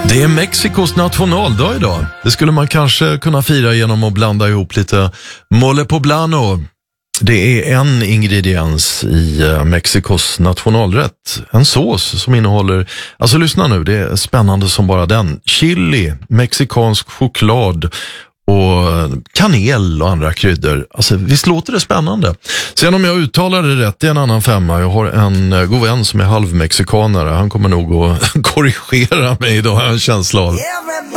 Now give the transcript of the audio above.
Det är Mexikos nationaldag idag. Det skulle man kanske kunna fira genom att blanda ihop lite mole poblano. Det är en ingrediens i Mexikos nationalrätt. En sås som innehåller, alltså lyssna nu, det är spännande som bara den. Chili, mexikansk choklad och kanel och andra kryddor. Alltså visst låter det spännande. Sen om jag uttalar det rätt, det är en annan femma. Jag har en god vän som är halvmexikanare. Han kommer nog att korrigera mig idag, har jag en känsla av.